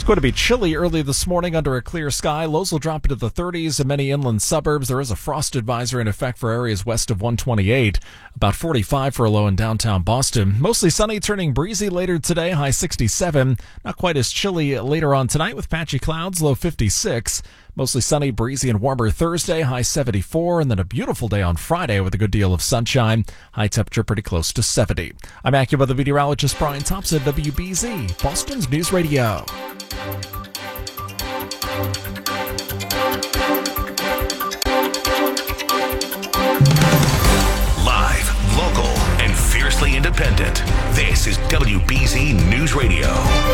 Going to be chilly early this morning under a clear sky. Lows will drop into the 30s in many inland suburbs. There is a frost advisory in effect for areas west of 128. About 45 for a low in downtown Boston. Mostly sunny, turning breezy later today, high 67. Not quite as chilly later on tonight with patchy clouds, low 56. Mostly sunny, breezy, and warmer Thursday, high 74, and then a beautiful day on Friday with a good deal of sunshine. High temperature pretty close to 70. I'm AccuWeather meteorologist Brian Thompson, WBZ, Boston's News Radio. Live, local, and fiercely independent. This is WBZ News Radio.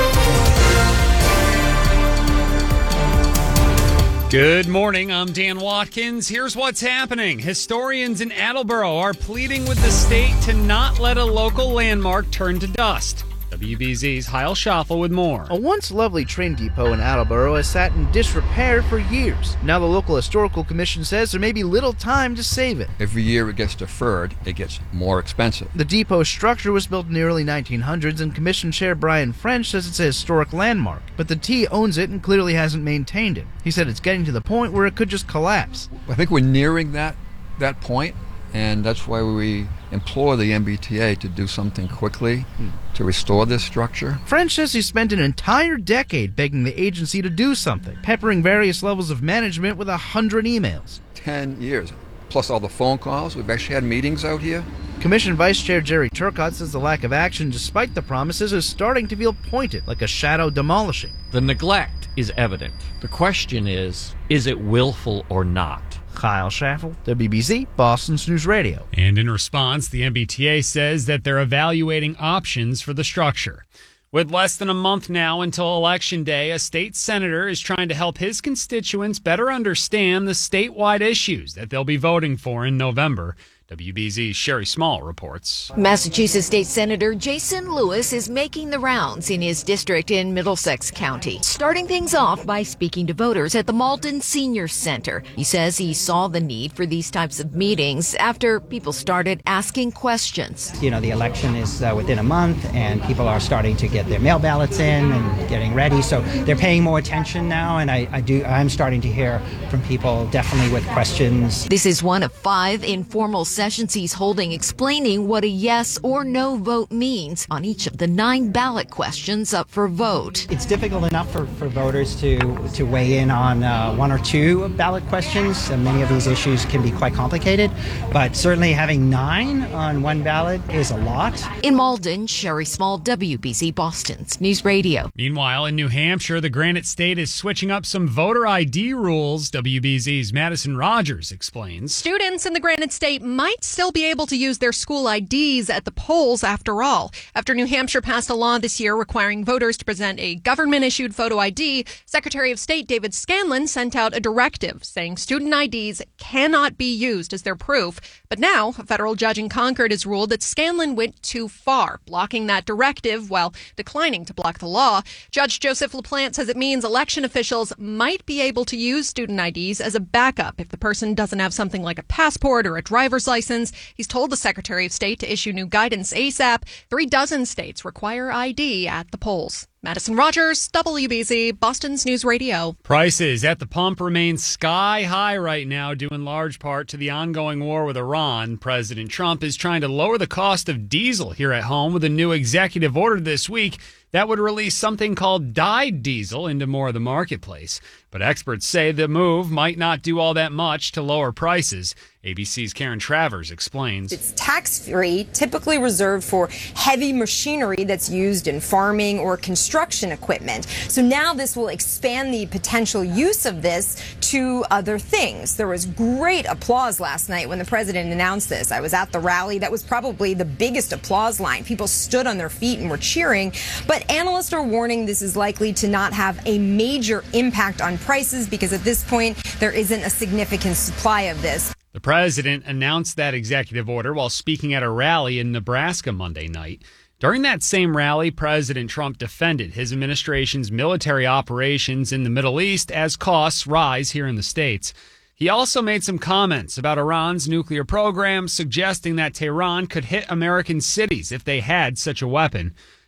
Good morning, I'm Dan Watkins. Here's what's happening. Historians in Attleboro are pleading with the state to not let a local landmark turn to dust. WBZ's Heil Schaffel with more. A once lovely train depot in Attleboro has sat in disrepair for years. Now the local historical commission says there may be little time to save it. Every year it gets deferred, it gets more expensive. The depot structure was built in the early 1900s, and Commission Chair Brian French says it's a historic landmark. But the T owns it and clearly hasn't maintained it. He said it's getting to the point where it could just collapse. I think we're nearing that point, and that's why we implore the MBTA to do something quickly to restore this structure. French says he spent an entire decade begging the agency to do something, peppering various levels of management with 100 emails. 10 years, plus all the phone calls. We've actually had meetings out here. Commission Vice Chair Jerry Turcott says the lack of action, despite the promises, is starting to feel pointed, like a shadow demolishing. The neglect is evident. The question is it willful or not? Kyle Schaffel, WBZ, Boston's News Radio. And in response, the MBTA says that they're evaluating options for the structure. With less than a month now until Election Day, a state senator is trying to help his constituents better understand the statewide issues that they'll be voting for in November. WBZ's Sherry Small reports. Massachusetts State Senator Jason Lewis is making the rounds in his district in Middlesex County, starting things off by speaking to voters at the Malden Senior Center. He says he saw the need for these types of meetings after people started asking questions. You know, the election is within a month, and people are starting to get their mail ballots in and getting ready, so they're paying more attention now, and I'm starting to hear from people definitely with questions. This is one of 5 informal sessions he's holding explaining what a yes or no vote means on each of the 9 ballot questions up for vote. It's difficult enough for voters to weigh in on 1 or 2 ballot questions. Many of these issues can be quite complicated, but certainly having 9 on 1 ballot is a lot. In Malden, Sherry Small, WBZ, Boston's News Radio. Meanwhile, in New Hampshire, the Granite State is switching up some voter ID rules. WBZ's Madison Rogers explains. Students in the Granite State might still be able to use their school IDs at the polls after all. After New Hampshire passed a law this year requiring voters to present a government-issued photo ID, Secretary of State David Scanlon sent out a directive saying student IDs cannot be used as their proof. But now, a federal judge in Concord has ruled that Scanlon went too far, blocking that directive while declining to block the law. Judge Joseph LaPlante says it means election officials might be able to use student IDs as a backup if the person doesn't have something like a passport or a driver's license. He's told the Secretary of State to issue new guidance ASAP. 36 states require ID at the polls. Madison Rogers, WBZ, Boston's News Radio. Prices at the pump remain sky high right now, due in large part to the ongoing war with Iran. President Trump is trying to lower the cost of diesel here at home with a new executive order this week that would release something called dyed diesel into more of the marketplace. But experts say the move might not do all that much to lower prices. ABC's Karen Travers explains. It's tax-free, typically reserved for heavy machinery that's used in farming or construction equipment. So now this will expand the potential use of this to other things. There was great applause last night when the president announced this. I was at the rally. That was probably the biggest applause line. People stood on their feet and were cheering. But analysts are warning this is likely to not have a major impact on prices because at this point there isn't a significant supply of this. The president announced that executive order while speaking at a rally in Nebraska Monday night. During that same rally, President Trump defended his administration's military operations in the Middle East as costs rise here in the States. He also made some comments about Iran's nuclear program, suggesting that Tehran could hit American cities if they had such a weapon.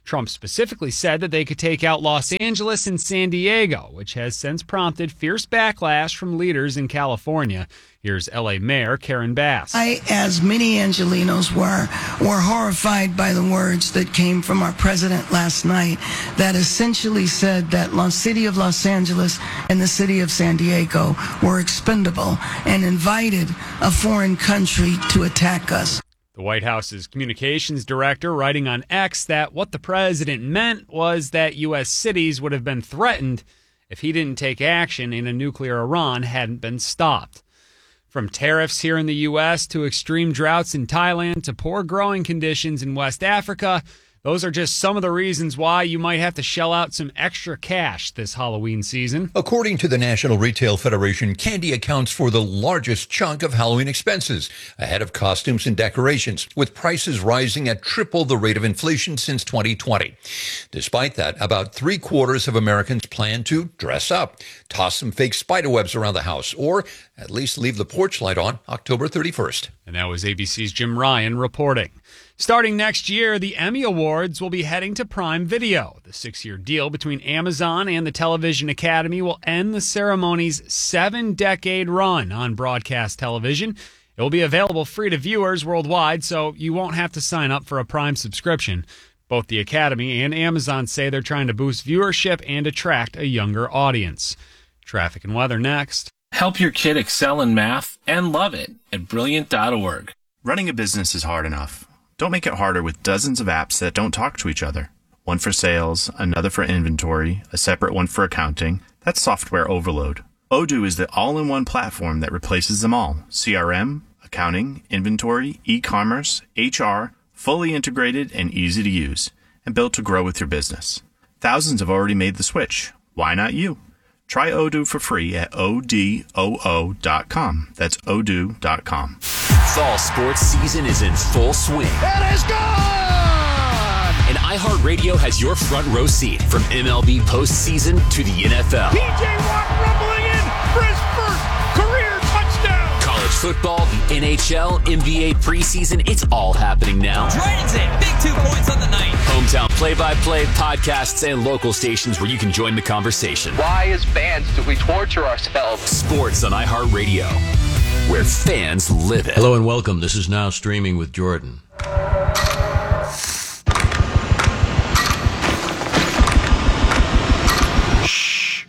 Trump specifically said that they could take out Los Angeles and San Diego, which has since prompted fierce backlash from leaders in California. Here's L.A. Mayor Karen Bass. I, as many Angelenos were horrified by the words that came from our president last night that essentially said that the city of Los Angeles and the city of San Diego were expendable and invited a foreign country to attack us. The White House's communications director writing on X that what the president meant was that U.S. cities would have been threatened if he didn't take action and a nuclear Iran hadn't been stopped. From tariffs here in the U.S. to extreme droughts in Thailand to poor growing conditions in West Africa, those are just some of the reasons why you might have to shell out some extra cash this Halloween season. According to the National Retail Federation, candy accounts for the largest chunk of Halloween expenses, ahead of costumes and decorations, with prices rising at triple the rate of inflation since 2020. Despite that, about 3/4 of Americans plan to dress up, toss some fake spiderwebs around the house, or at least leave the porch light on October 31st. And that was ABC's Jim Ryan reporting. Starting next year, the Emmy Awards will be heading to Prime Video. The 6-year deal between Amazon and the Television Academy will end the ceremony's 7-decade run on broadcast television. It will be available free to viewers worldwide, so you won't have to sign up for a Prime subscription. Both the Academy and Amazon say they're trying to boost viewership and attract a younger audience. Traffic and weather next. Help your kid excel in math and love it at Brilliant.org. Running a business is hard enough. Don't make it harder with dozens of apps that don't talk to each other. One for sales, another for inventory, a separate one for accounting. That's software overload. Odoo is the all-in-one platform that replaces them all. CRM, accounting, inventory, e-commerce, HR, fully integrated and easy to use, and built to grow with your business. Thousands have already made the switch. Why not you? Try Odoo for free at odoo.com. That's odoo.com. Fall sports season is in full swing. It is gone! And iHeartRadio has your front row seat from MLB postseason to the NFL. P.J. Watt rumbling in for his first career touchdown! College football, the NHL, NBA preseason, it's all happening now. Dragons in, big 2 points on the night. Hometown play-by-play, podcasts, and local stations where you can join the conversation. Why, as fans, do we torture ourselves? Sports on iHeartRadio, where fans live it. Hello and welcome. This is Now Streaming with Jordan. Shh.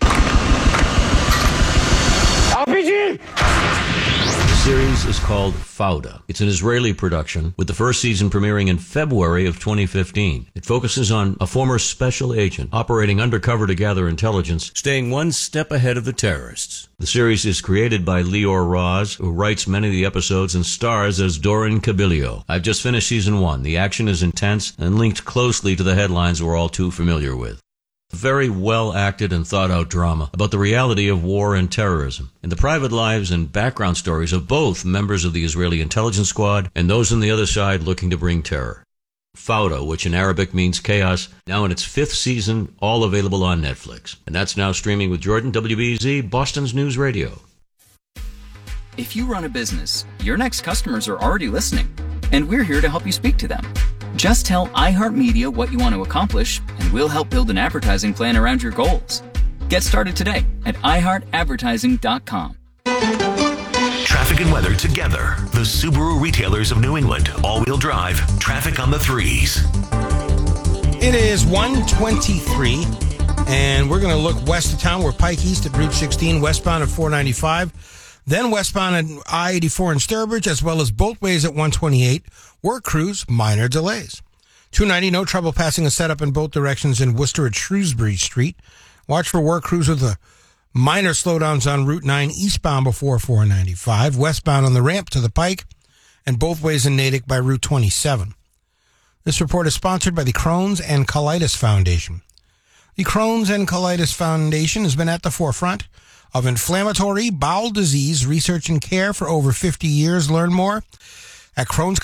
RPG! The series is called Fauda. It's an Israeli production, with the first season premiering in February of 2015. It focuses on a former special agent operating undercover to gather intelligence, staying one step ahead of the terrorists. The series is created by Lior Raz, who writes many of the episodes and stars as Doran Kabilio. I've just finished season 1. The action is intense and linked closely to the headlines we're all too familiar with. A very well-acted and thought-out drama about the reality of war and terrorism, and the private lives and background stories of both members of the Israeli intelligence squad and those on the other side looking to bring terror. Fauda, which in Arabic means chaos, now in its 5th season, all available on Netflix. And that's Now Streaming with Jordan, WBZ, Boston's News Radio. If you run a business, your next customers are already listening, and we're here to help you speak to them. Just tell iHeartMedia what you want to accomplish, and we'll help build an advertising plan around your goals. Get started today at iHeartAdvertising.com. Traffic and weather together. The Subaru retailers of New England. All-wheel drive. Traffic on the 3s. It is 1:23, and we're going to look west of town. We're Pike East at Route 16, westbound at 495. Then westbound at I-84 in Sturbridge, as well as both ways at 128. Work crews, minor delays. 290, no trouble passing a setup in both directions in Worcester at Shrewsbury Street. Watch for work crews with a minor slowdowns on Route 9 eastbound before 495, westbound on the ramp to the Pike, and both ways in Natick by Route 27. This report is sponsored by the Crohn's and Colitis Foundation. The Crohn's and Colitis Foundation has been at the forefront of inflammatory bowel disease research and care for over 50 years. Learn more at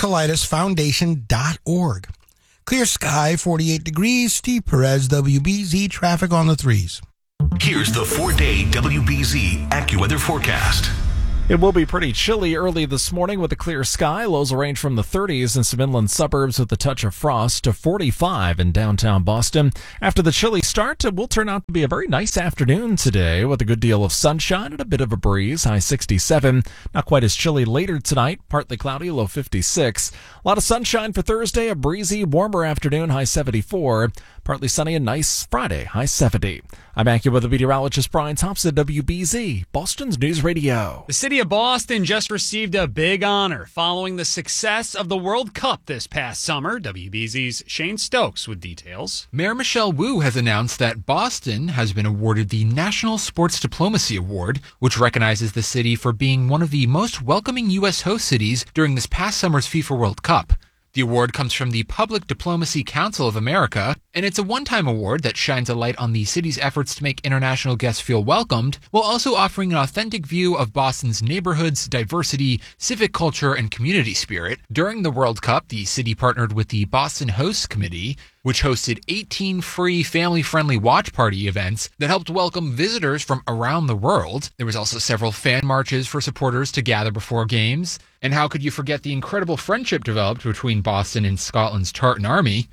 Crohn'sColitisFoundation.org. Clear sky, 48 degrees. Steve Perez, WBZ, traffic on the 3s. Here's the 4-day WBZ AccuWeather forecast. It will be pretty chilly early this morning with a clear sky. Lows will range from the 30s in some inland suburbs with a touch of frost to 45 in downtown Boston. After the chilly start, it will turn out to be a very nice afternoon today with a good deal of sunshine and a bit of a breeze, high 67. Not quite as chilly later tonight, partly cloudy, low 56. A lot of sunshine for Thursday, a breezy, warmer afternoon, high 74. Partly sunny and nice Friday, high 70. I'm AccuWeather meteorologist Brian Thompson, WBZ, Boston's News Radio. The city of Boston just received a big honor following the success of the World Cup this past summer. WBZ's Shane Stokes with details. Mayor Michelle Wu has announced that Boston has been awarded the National Sports Diplomacy Award, which recognizes the city for being one of the most welcoming U.S. host cities during this past summer's FIFA World Cup. The award comes from the Public Diplomacy Council of America, and it's a one-time award that shines a light on the city's efforts to make international guests feel welcomed, while also offering an authentic view of Boston's neighborhoods, diversity, civic culture, and community spirit. During the World Cup, the city partnered with the Boston Hosts Committee, which hosted 18 free family-friendly watch party events that helped welcome visitors from around the world. There was also several fan marches for supporters to gather before games. And how could you forget the incredible friendship developed between Boston and Scotland's Tartan Army?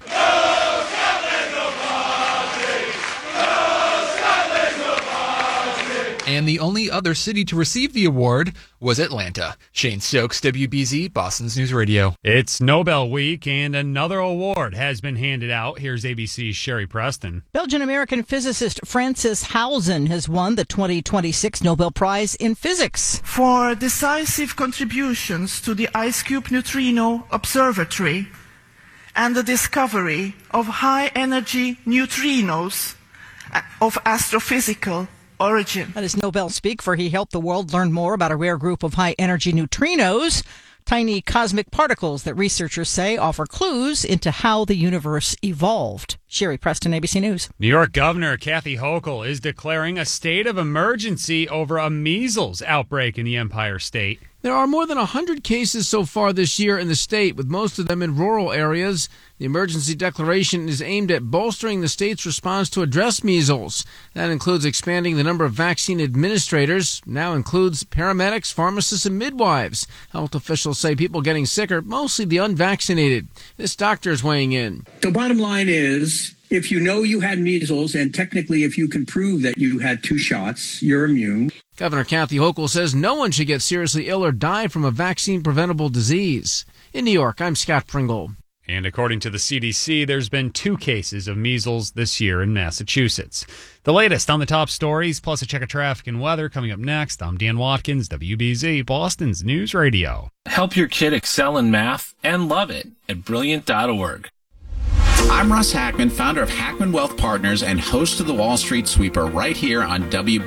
And the only other city to receive the award was Atlanta. Shane Stokes, WBZ, Boston's News Radio. It's Nobel Week, and another award has been handed out. Here's ABC's Sherry Preston. Belgian-American physicist Francis Hausen has won the 2026 Nobel Prize in Physics for decisive contributions to the IceCube Neutrino Observatory and the discovery of high-energy neutrinos of astrophysical origin. That is Nobel speak, for he helped the world learn more about a rare group of high-energy neutrinos, tiny cosmic particles that researchers say offer clues into how the universe evolved. Sherry Preston, ABC News. New York Governor Kathy Hochul is declaring a state of emergency over a measles outbreak in the Empire State. There are more than 100 cases so far this year in the state, with most of them in rural areas. The emergency declaration is aimed at bolstering the state's response to address measles. That includes expanding the number of vaccine administrators, now includes paramedics, pharmacists, and midwives. Health officials say people getting sick are mostly the unvaccinated. This doctor is weighing in. The bottom line is, if you know you had measles, and technically if you can prove that you had 2 shots, you're immune. Governor Kathy Hochul says no one should get seriously ill or die from a vaccine-preventable disease. In New York, I'm Scott Pringle. And according to the CDC, there's been 2 cases of measles this year in Massachusetts. The latest on the top stories, plus a check of traffic and weather coming up next. I'm Dan Watkins, WBZ, Boston's News Radio. Help your kid excel in math and love it at Brilliant.org. I'm Russ Hackman, founder of Hackman Wealth Partners and host of the Wall Street Sweeper right here on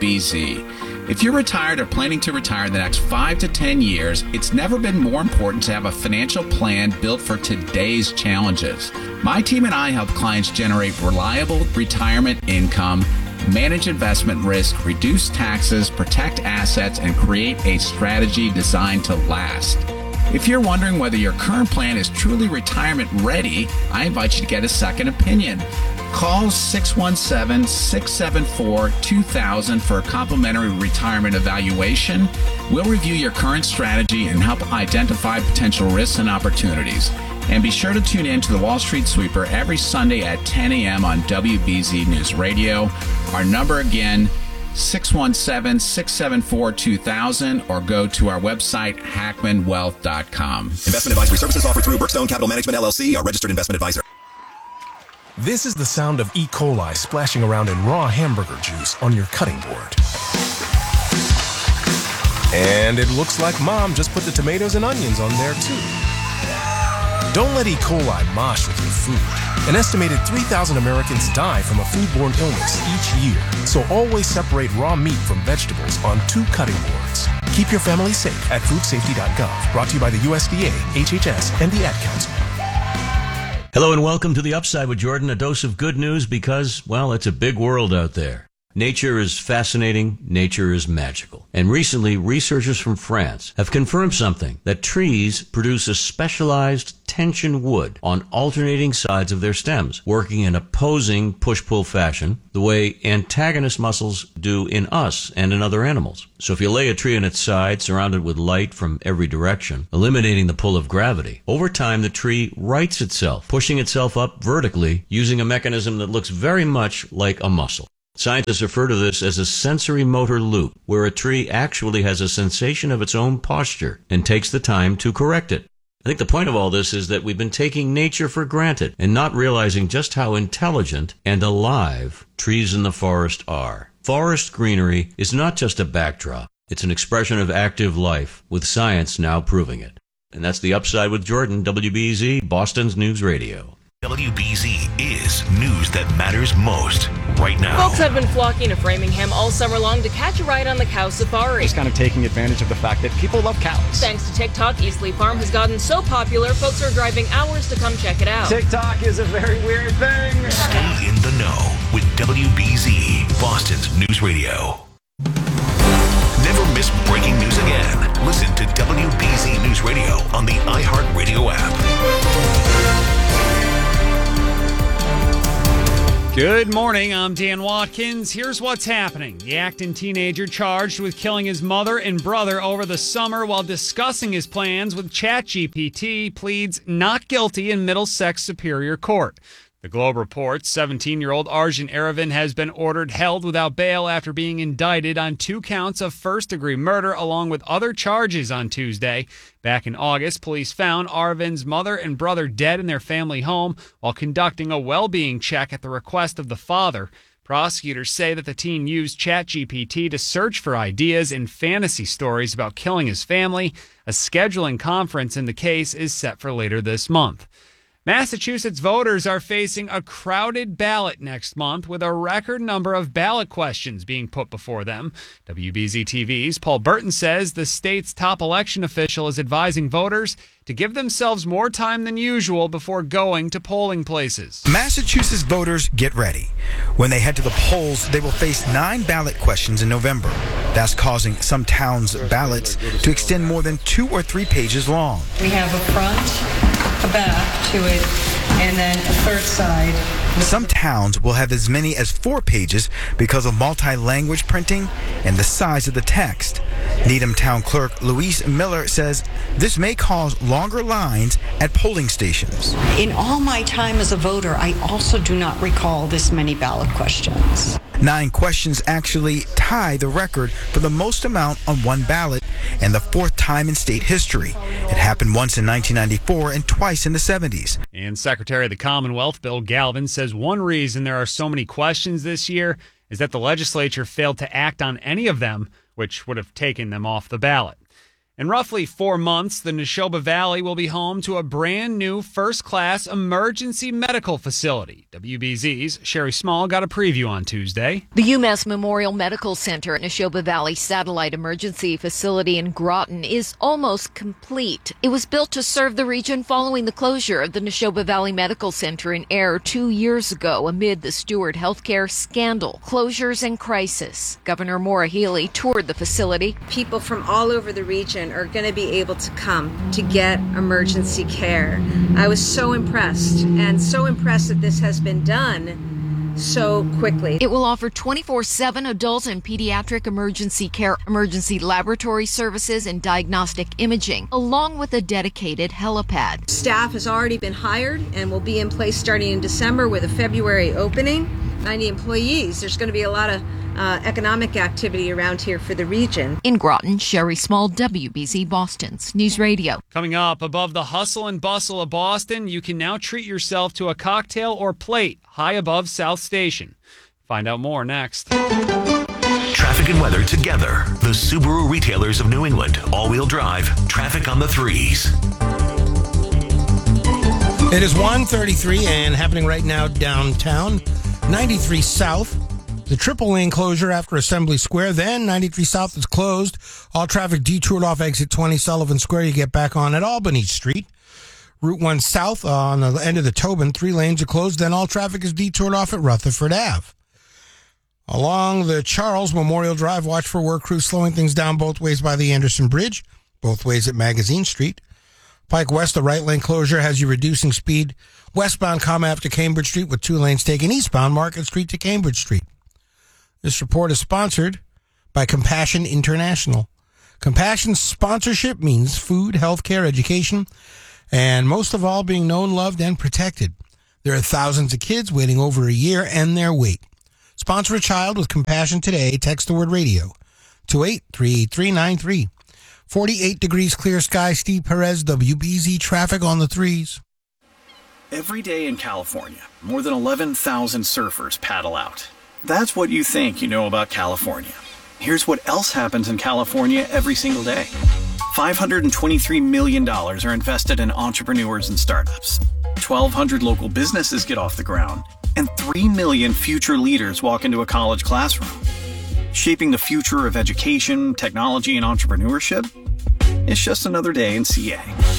WBZ. If you're retired or planning to retire in the next 5 to 10 years, it's never been more important to have a financial plan built for today's challenges. My team and I help clients generate reliable retirement income, manage investment risk, reduce taxes, protect assets, and create a strategy designed to last. If you're wondering whether your current plan is truly retirement ready, I invite you to get a second opinion. Call 617-674-2000 for a complimentary retirement evaluation. We'll review your current strategy and help identify potential risks and opportunities. And be sure to tune in to the Wall Street Sweeper every Sunday at 10 a.m. on WBZ News Radio. Our number again, 617-674-2000, or go to our website, hackmanwealth.com. Investment advisory services offered through Brookstone Capital Management, LLC, a registered investment advisor. This is the sound of E. coli splashing around in raw hamburger juice on your cutting board. And it looks like Mom just put the tomatoes and onions on there too. Don't let E. coli mosh with your food. An estimated 3,000 Americans die from a foodborne illness each year. So always separate raw meat from vegetables on 2 cutting boards. Keep your family safe at foodsafety.gov. Brought to you by the USDA, HHS, and the Ad Council. Hello and welcome to The Upside with Jordan, a dose of good news because, well, it's a big world out there. Nature is fascinating, nature is magical. And recently, researchers from France have confirmed something, that trees produce a specialized tension wood on alternating sides of their stems, working in opposing push-pull fashion, the way antagonist muscles do in us and in other animals. So if you lay a tree on its side, surrounded with light from every direction, eliminating the pull of gravity, over time the tree rights itself, pushing itself up vertically using a mechanism that looks very much like a muscle. Scientists refer to this as a sensory motor loop, where a tree actually has a sensation of its own posture and takes the time to correct it. I think the point of all this is that we've been taking nature for granted and not realizing just how intelligent and alive trees in the forest are. Forest greenery is not just a backdrop. It's an expression of active life, with science now proving it. And that's The Upside with Jordan, WBZ, Boston's News Radio. WBZ is news that matters most right now. Folks have been flocking to Framingham all summer long to catch a ride on the cow safari. Just kind of taking advantage of the fact that people love cows. Thanks to TikTok, Eastleigh Farm has gotten so popular, folks are driving hours to come check it out. TikTok is a very weird thing. Stay in the know with WBZ, Boston's News Radio. Never miss breaking news again. Listen to WBZ News Radio on the iHeartRadio app. Good morning, I'm Dan Watkins. Here's what's happening. The Acton teenager charged with killing his mother and brother over the summer while discussing his plans with ChatGPT pleads not guilty in Middlesex Superior Court. The Globe reports 17-year-old Arjun Aravind has been ordered held without bail after being indicted on 2 counts of first-degree murder along with other charges on Tuesday. Back in August, police found Arvind's mother and brother dead in their family home while conducting a well-being check at the request of the father. Prosecutors say that the teen used ChatGPT to search for ideas and fantasy stories about killing his family. A scheduling conference in the case is set for later this month. Massachusetts voters are facing a crowded ballot next month with a record number of ballot questions being put before them. WBZ TV's Paul Burton says the state's top election official is advising voters to give themselves more time than usual before going to polling places. Massachusetts voters, get ready. When they head to the polls, they will face 9 ballot questions in November. That's causing some towns' ballots to extend more than 2 or 3 pages long. We have a front, a back to it, and then a third side. Some towns will have as many as 4 pages because of multi-language printing and the size of the text. Needham Town Clerk Louise Miller says this may cause longer lines at polling stations. In all my time as a voter, I also do not recall this many ballot questions. 9 questions actually tie the record for the most amount on one ballot and the 4th time in state history. It happened once in 1994 and twice in the 70s. And Secretary of the Commonwealth Bill Galvin says one reason there are so many questions this year is that the legislature failed to act on any of them, which would have taken them off the ballot. In roughly 4 months, the Neshoba Valley will be home to a brand new first-class emergency medical facility. WBZ's Sherry Small got a preview on Tuesday. The UMass Memorial Medical Center at Neshoba Valley Satellite Emergency Facility in Groton is almost complete. It was built to serve the region following the closure of the Neshoba Valley Medical Center in Ayer 2 years ago amid the Steward Healthcare scandal, closures, and crisis. Governor Maura Healey toured the facility. People from all over the region are going to be able to come to get emergency care. I was so impressed, and so impressed that this has been done so quickly. It will offer 24/7 adult and pediatric emergency care, emergency laboratory services, and diagnostic imaging, along with a dedicated helipad. Staff has already been hired and will be in place starting in December with a February opening. 90 employees. There's going to be a lot of economic activity around here for the region. In Groton, Sherry Small, WBZ Boston's News Radio. Coming up, above the hustle and bustle of Boston, you can now treat yourself to a cocktail or plate high above South Station. Find out more next. Traffic and weather together. The Subaru retailers of New England. All-wheel drive. Traffic on the 3s. It is 1:33 and happening right now downtown. 93 South. The triple lane closure after Assembly Square. Then 93 South is closed. All traffic detoured off exit 20 Sullivan Square. You get back on at Albany Street. Route 1 South on the end of the Tobin. 3 lanes are closed. Then all traffic is detoured off at Rutherford Ave. Along the Charles Memorial Drive, watch for work crews slowing things down both ways by the Anderson Bridge, both ways at Magazine Street. Pike West, the right lane closure has you reducing speed westbound Comm Ave to Cambridge Street with 2 lanes taken eastbound Market Street to Cambridge Street. This report is sponsored by Compassion International. Compassion's sponsorship means food, healthcare, education, and most of all, being known, loved, and protected. There are thousands of kids waiting over a year and their wait. Sponsor a child with Compassion today. Text the word radio to 83393. 48 degrees clear sky. Steve Perez, WBZ traffic on the 3s. Every day in California, more than 11,000 surfers paddle out. That's what you think you know about California. Here's what else happens in California every single day. $523 million are invested in entrepreneurs and startups. 1,200 local businesses get off the ground. And 3 million future leaders walk into a college classroom. Shaping the future of education, technology, and entrepreneurship? It's just another day in CA.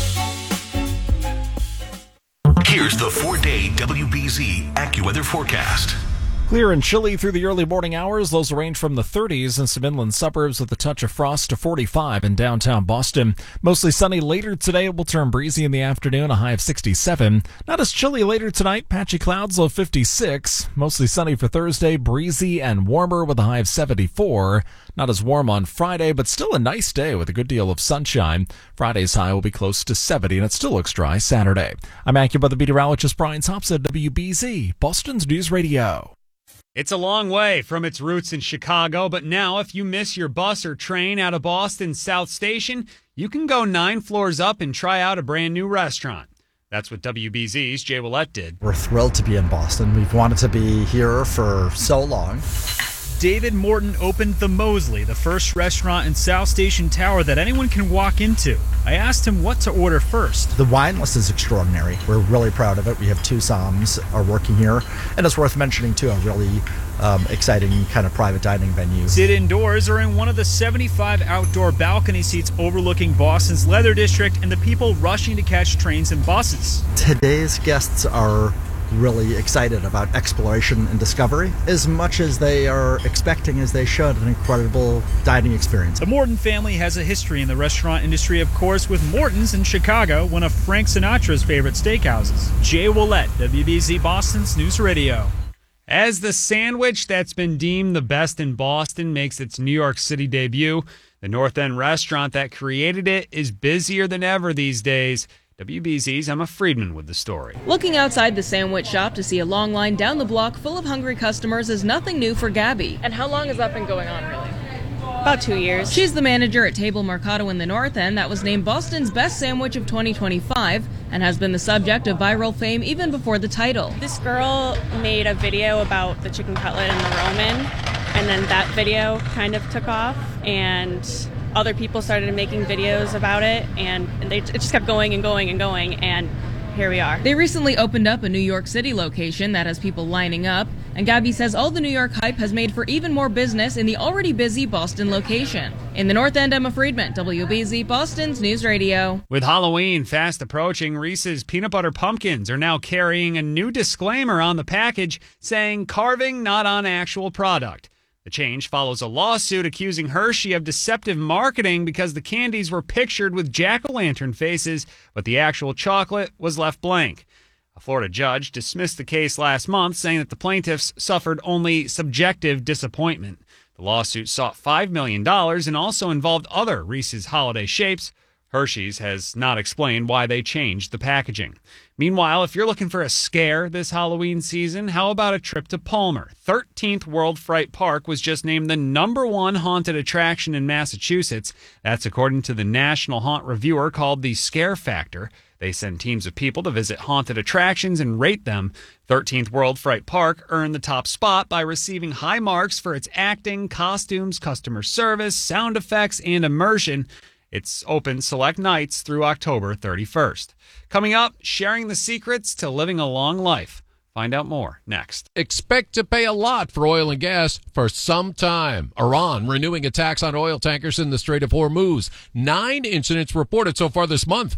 Here's the 4-day WBZ AccuWeather forecast. Clear and chilly through the early morning hours. Lows will range from the 30s in some inland suburbs with a touch of frost to 45 in downtown Boston. Mostly sunny later today. It will turn breezy in the afternoon, a high of 67. Not as chilly later tonight. Patchy clouds, low 56. Mostly sunny for Thursday, breezy and warmer with a high of 74. Not as warm on Friday, but still a nice day with a good deal of sunshine. Friday's high will be close to 70, and it still looks dry Saturday. I'm AccuWeather meteorologist Brian Thompson, WBZ, Boston's News Radio. It's a long way from its roots in Chicago, but now if you miss your bus or train out of Boston's South Station, you can go 9 floors up and try out a brand new restaurant. That's what WBZ's Jay Willett did. We're thrilled to be in Boston. We've wanted to be here for so long. David Morton opened The Mosley, the first restaurant in South Station Tower that anyone can walk into. I asked him what to order first. The wine list is extraordinary. We're really proud of it. We have 2 somms are working here. And it's worth mentioning, too, a really exciting kind of private dining venue. Sit indoors or in one of the 75 outdoor balcony seats overlooking Boston's Leather District and the people rushing to catch trains and buses. Today's guests are really excited about exploration and discovery as much as they are expecting, as they should, an incredible dining experience. The Morton family has a history in the restaurant industry, of course, with Morton's in Chicago, one of Frank Sinatra's favorite steakhouses. Jay Willett, WBZ Boston's News Radio. As the sandwich that's been deemed the best in Boston makes its New York City debut, the North End restaurant that created it is busier than ever these days. WBZ's Emma Friedman with the story. Looking outside the sandwich shop to see a long line down the block full of hungry customers is nothing new for Gabby. And how long has that been going on, really? About 2 years. She's the manager at Table Mercado in the North End that was named Boston's Best Sandwich of 2025 and has been the subject of viral fame even before the title. This girl made a video about the chicken cutlet and the Roman, and then that video kind of took off, and other people started making videos about it, and it just kept going and going and going, and here we are. They recently opened up a New York City location that has people lining up, and Gabby says all the New York hype has made for even more business in the already busy Boston location. In the North End, Emma Friedman, WBZ Boston's News Radio. With Halloween fast approaching, Reese's Peanut Butter Pumpkins are now carrying a new disclaimer on the package saying carving not on actual product. The change follows a lawsuit accusing Hershey of deceptive marketing because the candies were pictured with jack-o'-lantern faces, but the actual chocolate was left blank. A Florida judge dismissed the case last month, saying that the plaintiffs suffered only subjective disappointment. The lawsuit sought $5 million and also involved other Reese's holiday shapes. Hershey's has not explained why they changed the packaging. Meanwhile, if you're looking for a scare this Halloween season, how about a trip to Palmer? 13th World Fright Park was just named the #1 haunted attraction in Massachusetts. That's according to the National Haunt Reviewer called the Scare Factor. They send teams of people to visit haunted attractions and rate them. 13th World Fright Park earned the top spot by receiving high marks for its acting, costumes, customer service, sound effects, and immersion. It's open select nights through October 31st. Coming up, sharing the secrets to living a long life. Find out more next. Expect to pay a lot for oil and gas for some time. Iran renewing attacks on oil tankers in the Strait of Hormuz. 9 incidents reported so far this month.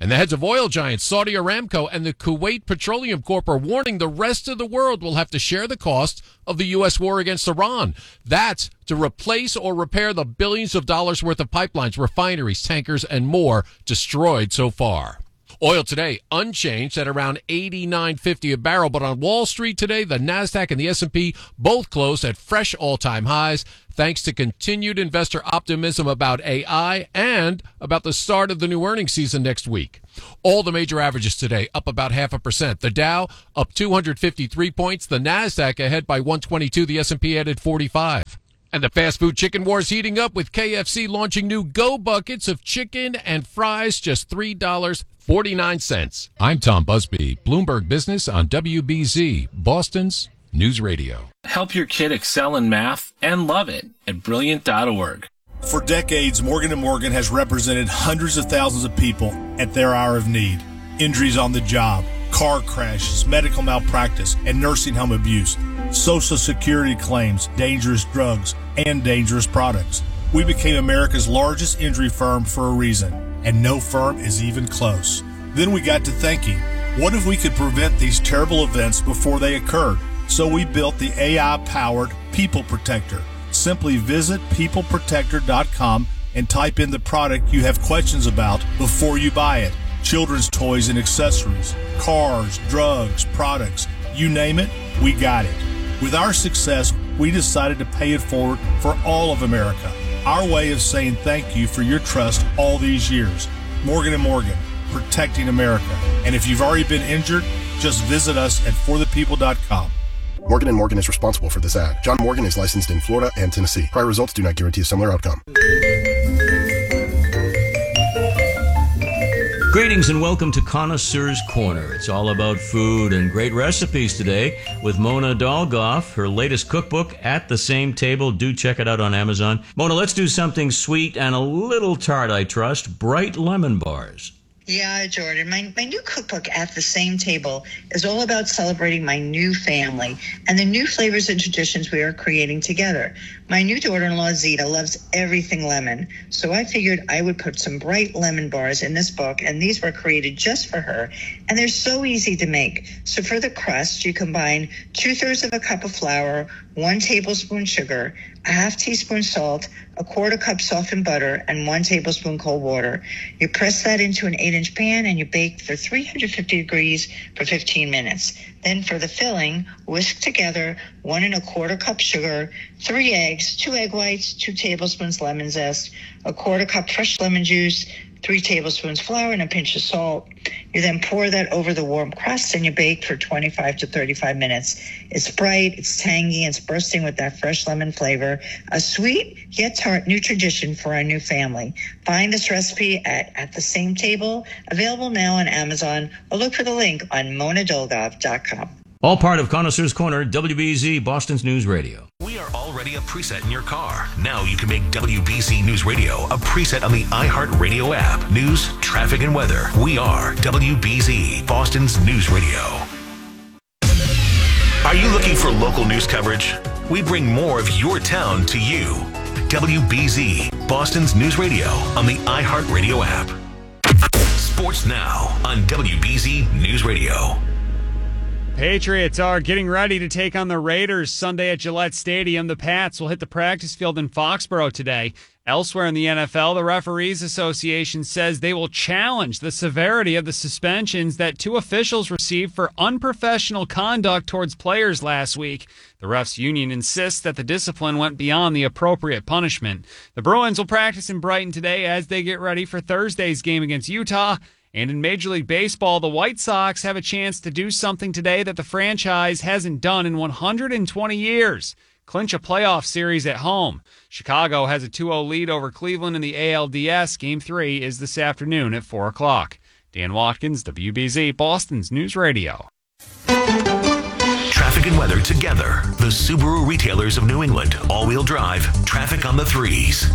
And the heads of oil giants Saudi Aramco and the Kuwait Petroleum Corp are warning the rest of the world will have to share the cost of the U.S. war against Iran. That's to replace or repair the billions of dollars worth of pipelines, refineries, tankers, and more destroyed so far. Oil today unchanged at around $89.50 a barrel, but on Wall Street today, the Nasdaq and the S&P both closed at fresh all-time highs, thanks to continued investor optimism about AI and about the start of the new earnings season next week. All the major averages today up about 0.5%. The Dow up 253 points, the Nasdaq ahead by 122, the S&P added 45. And the fast food chicken war is heating up with KFC launching new Go Buckets of chicken and fries, just $3.49. I'm Tom Busby, Bloomberg Business on WBZ, Boston's News Radio. Help your kid excel in math and love it at Brilliant.org. For decades, Morgan & Morgan has represented hundreds of thousands of people at their hour of need. Injuries on the job, car crashes, medical malpractice, and nursing home abuse, Social Security claims, dangerous drugs, and dangerous products. We became America's largest injury firm for a reason, and no firm is even close. Then we got to thinking, what if we could prevent these terrible events before they occurred? So we built the AI-powered People Protector. Simply visit peopleprotector.com and type in the product you have questions about before you buy it. Children's toys and accessories, cars, drugs, products, you name it, we got it. With our success, we decided to pay it forward for all of America. Our way of saying thank you for your trust all these years. Morgan & Morgan, protecting America. And if you've already been injured, just visit us at forthepeople.com. Morgan & Morgan is responsible for this ad. John Morgan is licensed in Florida and Tennessee. Prior results do not guarantee a similar outcome. Greetings and welcome to Connoisseur's Corner. It's all about food and great recipes today with Mona Dolgoff, her latest cookbook, At the Same Table. Do check it out on Amazon. Mona, let's do something sweet and a little tart, I trust. Bright lemon bars. Yeah, Jordan. My new cookbook, At the Same Table, is all about celebrating my new family and the new flavors and traditions we are creating together. My new daughter-in-law, Zita, loves everything lemon, so I figured I would put some bright lemon bars in this book, and these were created just for her, and they're so easy to make. So for the crust, you combine 2/3 of a cup of flour, 1 tablespoon sugar, a 1/2 teaspoon salt, a 1/4 cup softened butter, and 1 tablespoon cold water. You press that into an 8-inch pan and you bake for 350 degrees for 15 minutes. Then for the filling, whisk together 1 1/4 cup sugar, 3 eggs, 2 egg whites, 2 tablespoons lemon zest, a 1/4 cup fresh lemon juice, 3 tablespoons flour, and a pinch of salt. You then pour that over the warm crust and you bake for 25 to 35 minutes. It's bright, it's tangy, and it's bursting with that fresh lemon flavor. A sweet yet tart new tradition for our new family. Find this recipe at the Same Table, available now on Amazon, or look for the link on monadolgov.com. All part of Connoisseur's Corner, WBZ, Boston's News Radio. We are already a preset in your car. Now you can make WBZ News Radio a preset on the iHeartRadio app. News, traffic, and weather. We are WBZ, Boston's News Radio. Are you looking for local news coverage? We bring more of your town to you. WBZ, Boston's News Radio on the iHeartRadio app. Sports now on WBZ News Radio. Patriots are getting ready to take on the Raiders Sunday at Gillette Stadium. The Pats will hit the practice field in Foxborough today. Elsewhere in the NFL, the Referees Association says they will challenge the severity of the suspensions that 2 officials received for unprofessional conduct towards players last week. The refs union insists that the discipline went beyond the appropriate punishment. The Bruins will practice in Brighton today as they get ready for Thursday's game against Utah. And in Major League Baseball, the White Sox have a chance to do something today that the franchise hasn't done in 120 years. Clinch a playoff series at home. Chicago has a 2-0 lead over Cleveland in the ALDS. Game 3 is this afternoon at 4 o'clock. Dan Watkins, WBZ, Boston's News Radio. Traffic and weather together. The Subaru retailers of New England. All-wheel drive. Traffic on the 3s.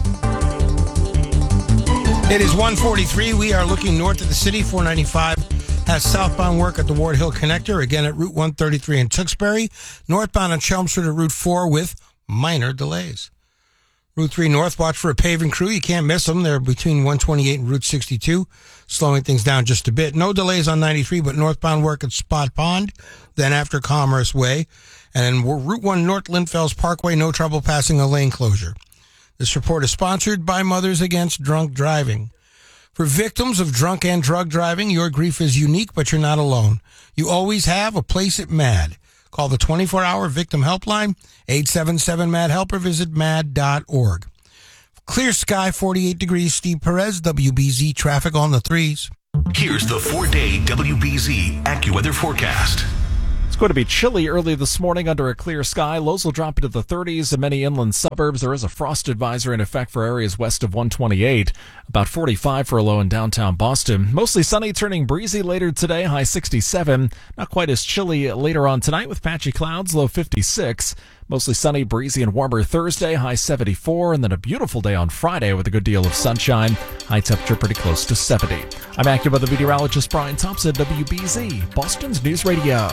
It is 1:43. We are looking north of the city. 495 has southbound work at the Ward Hill Connector. Again at Route 133 in Tewksbury. Northbound on Chelmsford at Route 4 with minor delays. Route 3 North, watch for a paving crew. You can't miss them. They're between 128 and Route 62, slowing things down just a bit. No delays on 93, but northbound work at Spot Pond, then after Commerce Way. And Route 1 North Linfells Parkway, no trouble passing a lane closure. This report is sponsored by Mothers Against Drunk Driving. For victims of drunk and drug driving, your grief is unique, but you're not alone. You always have a place at MAD. Call the 24-hour victim helpline, 877-MAD-HELP, or visit mad.org. Clear sky, 48 degrees. Steve Perez, WBZ traffic on the 3s. Here's the 4-day WBZ AccuWeather forecast. It's going to be chilly early this morning under a clear sky. Lows will drop into the 30s in many inland suburbs. There is a frost advisory in effect for areas west of 128. About 45 for a low in downtown Boston. Mostly sunny, turning breezy later today, high 67. Not quite as chilly later on tonight with patchy clouds, low 56. Mostly sunny, breezy, and warmer Thursday, high 74. And then a beautiful day on Friday with a good deal of sunshine. High temperature pretty close to 70. I'm AccuWeather meteorologist Brian Thompson, WBZ, Boston's News Radio.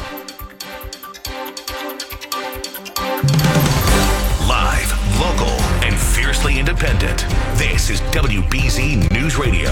Live, local, and fiercely independent. This is WBZ News Radio.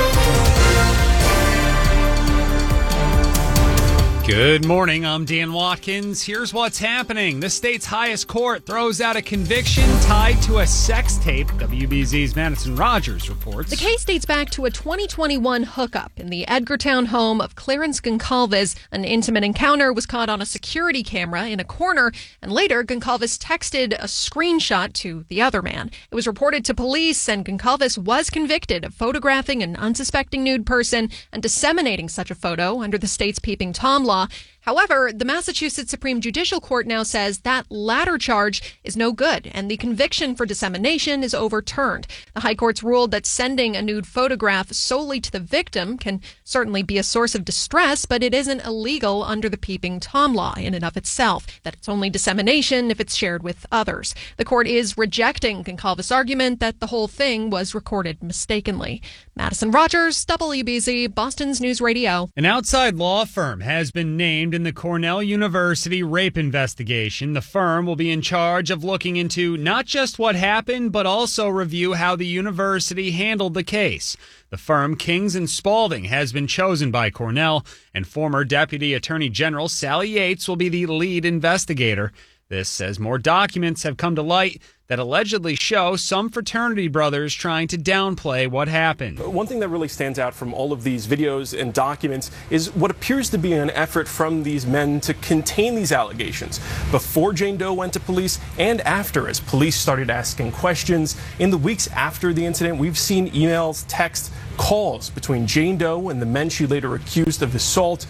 Good morning, I'm Dan Watkins. Here's what's happening. The state's highest court throws out a conviction tied to a sex tape. WBZ's Madison Rogers reports. The case dates back to a 2021 hookup in the Edgartown home of Clarence Goncalves. An intimate encounter was caught on a security camera in a corner, and later Goncalves texted a screenshot to the other man. It was reported to police, and Goncalves was convicted of photographing an unsuspecting nude person and disseminating such a photo under the state's Peeping Tom law. However, the Massachusetts Supreme Judicial Court now says that latter charge is no good, and the conviction for dissemination is overturned. The High Court's ruled that sending a nude photograph solely to the victim can certainly be a source of distress, but it isn't illegal under the Peeping Tom law in and of itself, that it's only dissemination if it's shared with others. The court is rejecting Goncalves' argument that the whole thing was recorded mistakenly. Madison Rogers, WBZ, Boston's News Radio. An outside law firm has been named in the Cornell University rape investigation. The firm will be in charge of looking into not just what happened, but also review how the university handled the case. The firm Kings and Spalding has been chosen by Cornell, and former Deputy Attorney General Sally Yates will be the lead investigator. This as more documents have come to light that allegedly show some fraternity brothers trying to downplay what happened. One thing that really stands out from all of these videos and documents is what appears to be an effort from these men to contain these allegations before Jane Doe went to police and after, as police started asking questions. In the weeks after the incident, we've seen emails, texts, calls between Jane Doe and the men she later accused of assault.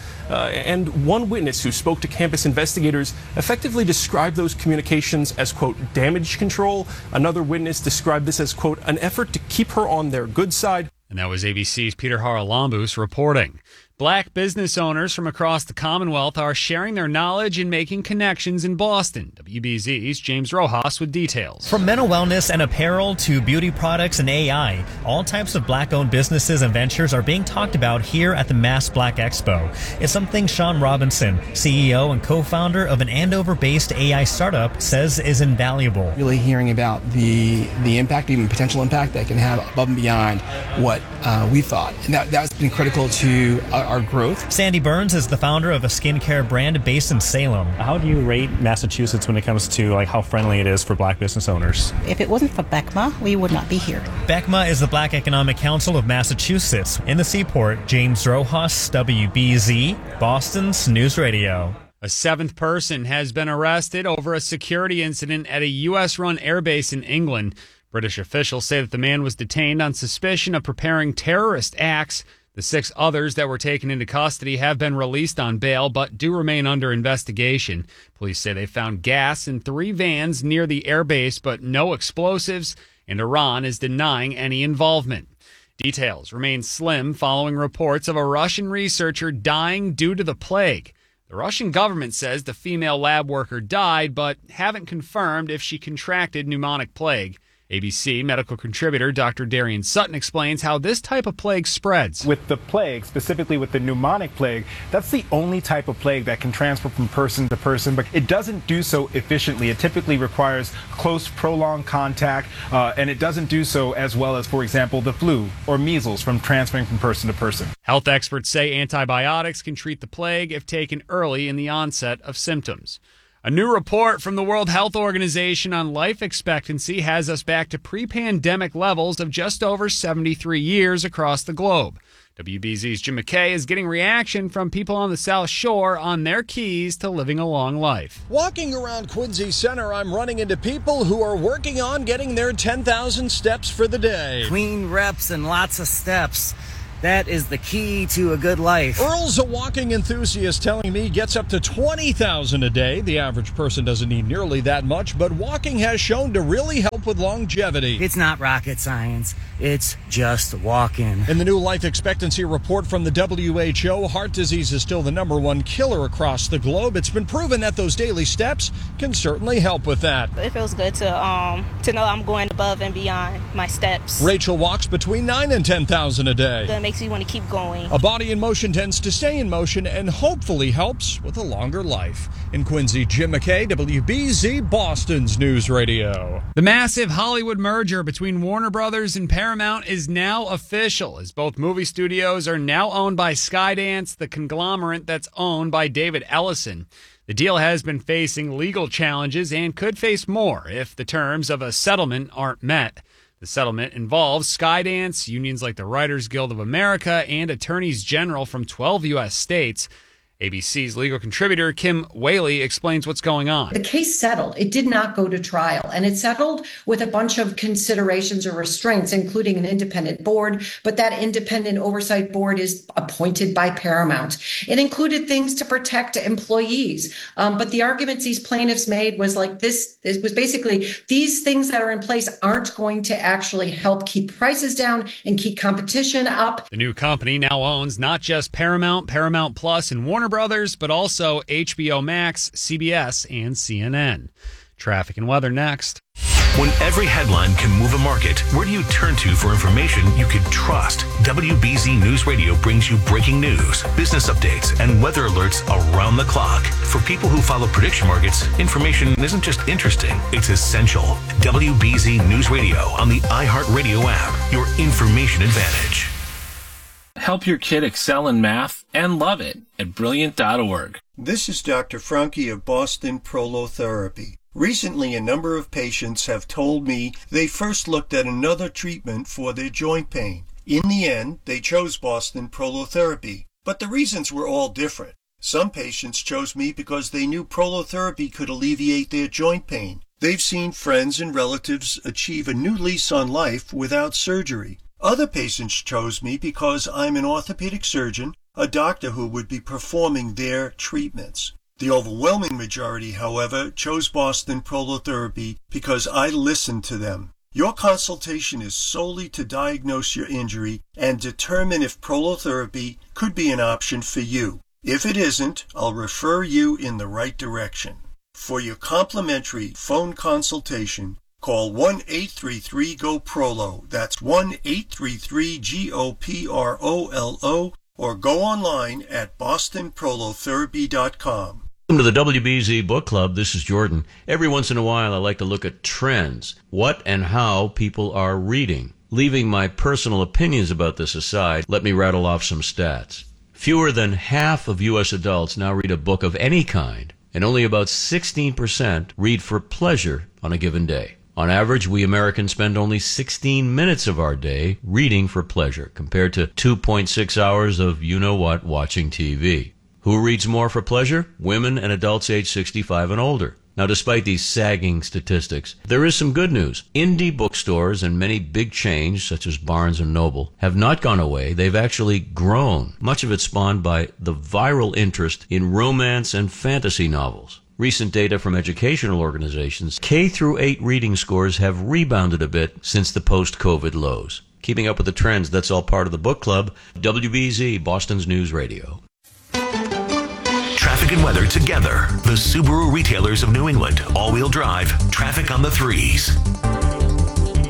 And one witness who spoke to campus investigators effectively described those communications as, quote, damage control. Another witness described this as, quote, an effort to keep her on their good side. And that was ABC's Peter Haralambous reporting. Black business owners from across the Commonwealth are sharing their knowledge and making connections in Boston. WBZ's James Rojas with details. From mental wellness and apparel to beauty products and AI, all types of Black-owned businesses and ventures are being talked about here at the Mass Black Expo. It's something Sean Robinson, CEO and co-founder of an Andover-based AI startup, says is invaluable. Really hearing about the impact, even potential impact that can have above and beyond what we thought. And that's been critical to our growth. Sandy Burns is the founder of a skincare brand based in Salem. How do you rate Massachusetts when it comes to how friendly it is for Black business owners? If it wasn't for BECMA, we would not be here. BECMA is the Black Economic Council of Massachusetts. In the Seaport, James Rojas, WBZ, Boston's News Radio. A seventh person has been arrested over a security incident at a U.S.-run airbase in England. British officials say that the man was detained on suspicion of preparing terrorist acts. The 6 others that were taken into custody have been released on bail, but do remain under investigation. Police say they found gas in 3 vans near the airbase, but no explosives, and Iran is denying any involvement. Details remain slim following reports of a Russian researcher dying due to the plague. The Russian government says the female lab worker died, but haven't confirmed if she contracted pneumonic plague. ABC medical contributor Dr. Darian Sutton explains how this type of plague spreads. With the plague, specifically with the pneumonic plague, that's the only type of plague that can transfer from person to person, but it doesn't do so efficiently. It typically requires close, prolonged contact, and it doesn't do so as well as, for example, the flu or measles from transferring from person to person. Health experts say antibiotics can treat the plague if taken early in the onset of symptoms. A new report from the World Health Organization on life expectancy has us back to pre-pandemic levels of just over 73 years across the globe. WBZ's Jim McKay is getting reaction from people on the South Shore on their keys to living a long life. Walking around Quincy Center, I'm running into people who are working on getting their 10,000 steps for the day. Clean reps and lots of steps. That is the key to a good life. Earl's a walking enthusiast telling me gets up to 20,000 a day. The average person doesn't need nearly that much, but walking has shown to really help with longevity. It's not rocket science. It's just walking. In the new life expectancy report from the WHO, heart disease is still the #1 killer across the globe. It's been proven that those daily steps can certainly help with that. It feels good to know I'm going above and beyond my steps. Rachel walks between 9,000 and 10,000 a day. That makes you want to keep going. A body in motion tends to stay in motion and hopefully helps with a longer life. In Quincy, Jim McKay, WBZ, Boston's News Radio. The massive Hollywood merger between Warner Brothers and Paramount is now official, as both movie studios are now owned by Skydance, the conglomerate that's owned by David Ellison. The deal has been facing legal challenges and could face more if the terms of a settlement aren't met. The settlement involves Skydance, unions like the Writers Guild of America, and attorneys general from 12 U.S. states. ABC's legal contributor Kim Whaley explains what's going on. The case settled. It did not go to trial, and it settled with a bunch of considerations or restraints, including an independent board, but that independent oversight board is appointed by Paramount. It included things to protect employees, but the arguments these plaintiffs made was like this. It was basically these things that are in place aren't going to actually help keep prices down and keep competition up. The new company now owns not just Paramount, Paramount Plus, and Warner Brothers, but also HBO Max, CBS, and CNN. Traffic and weather next. When every headline can move a market, where do you turn to for information you can trust? WBZ News Radio brings you breaking news, business updates, and weather alerts around the clock. For people who follow prediction markets, information isn't just interesting, it's essential. WBZ News Radio on the iHeartRadio app, your information advantage. Help your kid excel in math and love it at Brilliant.org. This is Dr. Franke of Boston Prolotherapy. Recently, a number of patients have told me they first looked at another treatment for their joint pain. In the end, they chose Boston Prolotherapy, but the reasons were all different. Some patients chose me because they knew prolotherapy could alleviate their joint pain. They've seen friends and relatives achieve a new lease on life without surgery. Other patients chose me because I'm an orthopedic surgeon, a doctor who would be performing their treatments. The overwhelming majority, however, chose Boston Prolotherapy because I listened to them. Your consultation is solely to diagnose your injury and determine if prolotherapy could be an option for you. If it isn't, I'll refer you in the right direction. For your complimentary phone consultation, call 1-833-GO-PROLO. That's 1-833-GOPROLO, or go online at bostonprolotherapy.com. Welcome to the WBZ Book Club. This is Jordan. Every once in a while, I like to look at trends, what and how people are reading. Leaving my personal opinions about this aside, let me rattle off some stats. Fewer than half of U.S. adults now read a book of any kind, and only about 16% read for pleasure on a given day. On average, we Americans spend only 16 minutes of our day reading for pleasure, compared to 2.6 hours of you-know-what watching TV. Who reads more for pleasure? Women and adults age 65 and older. Now, despite these sagging statistics, there is some good news. Indie bookstores and many big chains, such as Barnes & Noble, have not gone away. They've actually grown, much of it spawned by the viral interest in romance and fantasy novels. Recent data from educational organizations, K-8 reading scores have rebounded a bit since the post-COVID lows. Keeping up with the trends, that's all part of the book club. WBZ, Boston's News Radio. Traffic and weather together. The Subaru retailers of New England. All-wheel drive. Traffic on the 3s.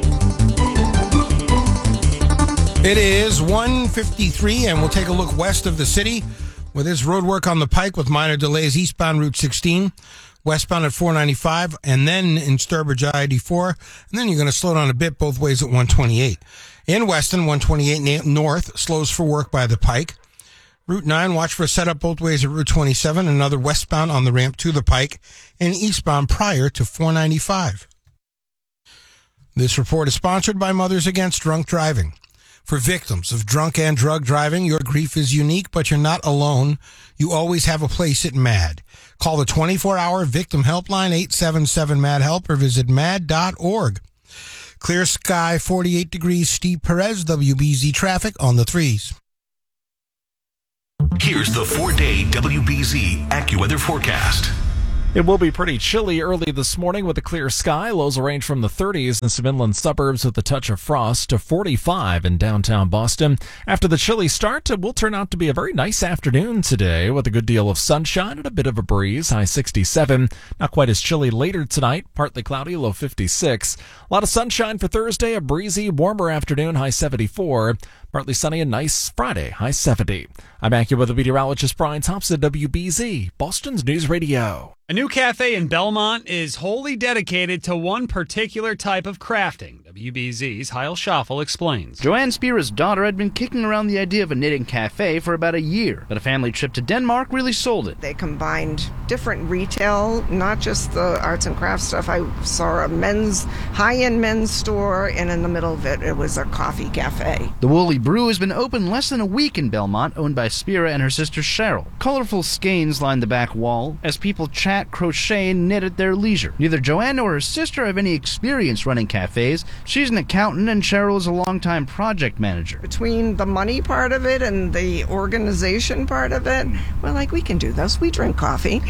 It is 1:53, and we'll take a look west of the city with this road work on the Pike with minor delays eastbound Route 16, westbound at 495, and then in Sturbridge I-84, and then you're going to slow down a bit both ways at 128. In Weston, 128 north slows for work by the Pike. Route 9, watch for a setup both ways at Route 27, another westbound on the ramp to the Pike, and eastbound prior to 495. This report is sponsored by Mothers Against Drunk Driving. For victims of drunk and drug driving, your grief is unique, but you're not alone. You always have a place at MAD. Call the 24-hour victim helpline, 877-MAD-HELP, or visit mad.org. Clear sky, 48 degrees, Steve Perez, WBZ traffic on the 3s. Here's the 4-day WBZ AccuWeather forecast. It will be pretty chilly early this morning with a clear sky. Lows will range from the 30s in some inland suburbs with a touch of frost to 45 in downtown Boston. After the chilly start, it will turn out to be a very nice afternoon today with a good deal of sunshine and a bit of a breeze, high 67. Not quite as chilly later tonight, partly cloudy, low 56. A lot of sunshine for Thursday, a breezy, warmer afternoon, high 74. Partly sunny and nice Friday, high 70. I'm AccuWeather meteorologist Brian Thompson, WBZ, Boston's News Radio. A new cafe in Belmont is wholly dedicated to one particular type of crafting. WBZ's Heil Schaffel explains. Joanne Spira's daughter had been kicking around the idea of a knitting cafe for about a year, but a family trip to Denmark really sold it. They combined different retail, not just the arts and crafts stuff. I saw a high-end men's store, and in the middle of it, it was a coffee cafe. The Woolly Brew has been open less than a week in Belmont, owned by Spira and her sister Cheryl. Colorful skeins line the back wall as people chat, crochet, and knit at their leisure. Neither Joanne nor her sister have any experience running cafes. She's an accountant, and Cheryl is a longtime project manager. Between the money part of it and the organization part of it, we can do this. We drink coffee.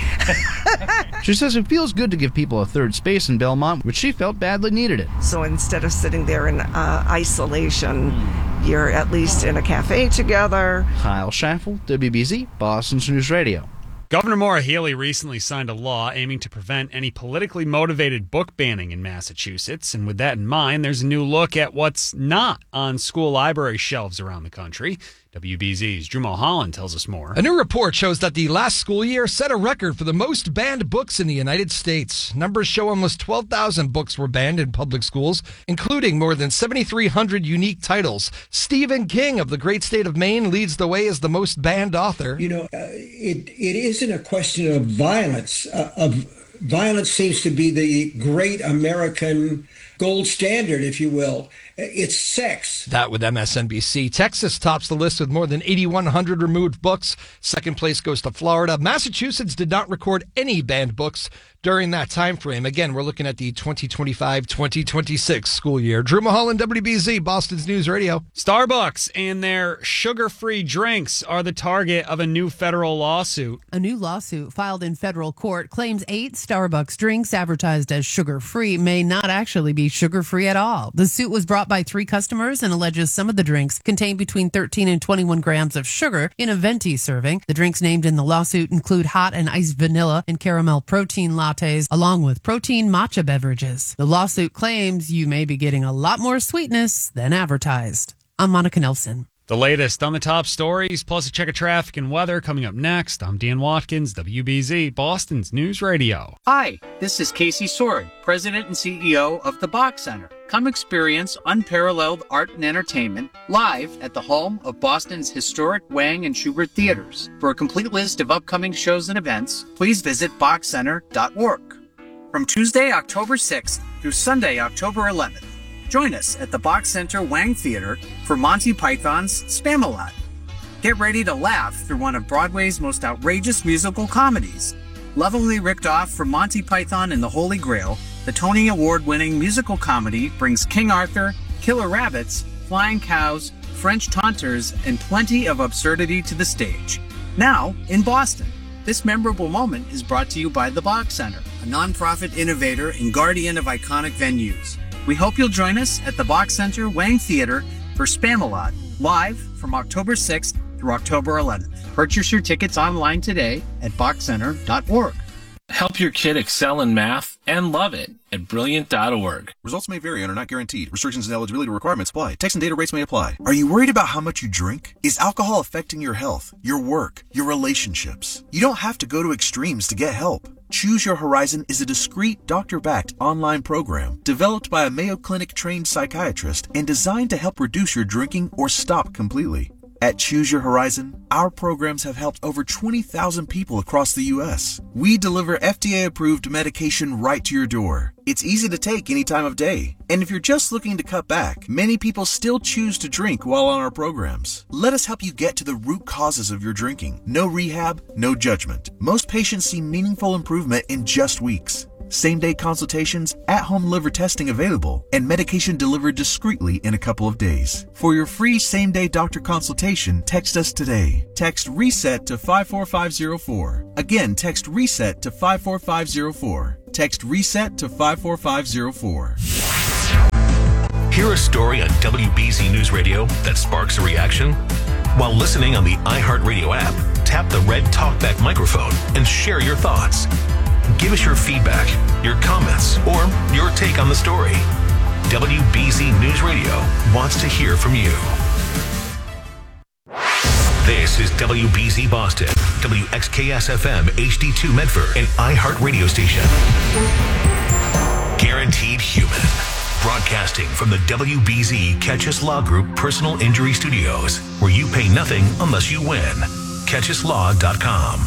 She says it feels good to give people a third space in Belmont, which she felt badly needed it. So instead of sitting there in isolation, you're at least in a cafe together. Heil Schaffel, WBZ, Boston's News Radio. Governor Maura Healey recently signed a law aiming to prevent any politically motivated book banning in Massachusetts. And with that in mind, there's a new look at what's not on school library shelves around the country. WBZ's Drew Mulholland tells us more. A new report shows that the last school year set a record for the most banned books in the United States. Numbers show almost 12,000 books were banned in public schools, including more than 7,300 unique titles. Stephen King of the great state of Maine leads the way as the most banned author. It isn't a question of violence. Violence seems to be the great American gold standard, if you will. It's sex. That with MSNBC. Texas tops the list with more than 8,100 removed books. Second place goes to Florida. Massachusetts did not record any banned books during that time frame. Again, we're looking at the 2025-2026 school year. Drew Mulholland, WBZ, Boston's News Radio. Starbucks and their sugar-free drinks are the target of a new federal lawsuit. A new lawsuit filed in federal court claims 8 Starbucks drinks advertised as sugar-free may not actually be sugar-free at all. The suit was brought by 3 customers and alleges some of the drinks contain between 13 and 21 grams of sugar in a venti serving. The drinks named in the lawsuit include hot and iced vanilla and caramel protein lattes, along with protein matcha beverages. The lawsuit claims you may be getting a lot more sweetness than advertised. I'm Monica Nelson. The latest on the top stories, plus a check of traffic and weather coming up next. I'm Dan Watkins, WBZ, Boston's News Radio. Hi, this is Casey Sorig, President and CEO of the Bach Center. Come experience unparalleled art and entertainment live at the home of Boston's historic Wang and Schubert theaters. For a complete list of upcoming shows and events, please visit bachcenter.org. From Tuesday, October 6th through Sunday, October 11th, join us at the Bach Center Wang Theater for Monty Python's Spamalot. Get ready to laugh through one of Broadway's most outrageous musical comedies. Lovingly ripped off from Monty Python and the Holy Grail, the Tony Award-winning musical comedy brings King Arthur, killer rabbits, flying cows, French taunters, and plenty of absurdity to the stage. Now, in Boston, this memorable moment is brought to you by the Bach Center, a nonprofit innovator and guardian of iconic venues. We hope you'll join us at the Bach Center Wang Theater for Spamalot, live from October 6th through October 11th. Purchase your tickets online today at bachcenter.org. Help your kid excel in math and love it at Brilliant.org. Results may vary and are not guaranteed. Restrictions and eligibility requirements apply. Text and data rates may apply. Are you worried about how much you drink? Is alcohol affecting your health, your work, your relationships? You don't have to go to extremes to get help. Choose Your Horizon is a discreet, doctor-backed online program developed by a Mayo Clinic-trained psychiatrist and designed to help reduce your drinking or stop completely. At Choose Your Horizon, our programs have helped over 20,000 people across the U.S. We deliver FDA-approved medication right to your door. It's easy to take any time of day. And if you're just looking to cut back, many people still choose to drink while on our programs. Let us help you get to the root causes of your drinking. No rehab, no judgment. Most patients see meaningful improvement in just weeks. Same-day consultations, at-home liver testing available, and medication delivered discreetly in a couple of days. For your free same-day doctor consultation, text us today. Text RESET to 54504. Again, text RESET to 54504. Text RESET to 54504. Hear a story on WBZ News Radio that sparks a reaction? While listening on the iHeartRadio app, tap the red TalkBack microphone and share your thoughts. Give us your feedback, your comments, or your take on the story. WBZ News Radio wants to hear from you. This is WBZ Boston, WXKS-FM HD2 Medford, and iHeart Radio Station. Guaranteed Human. Broadcasting from the WBZ Catchus Law Group Personal Injury Studios, where you pay nothing unless you win. CatchusLaw.com.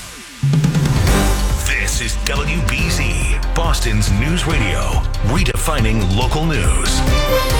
This is WBZ, Boston's news radio, redefining local news.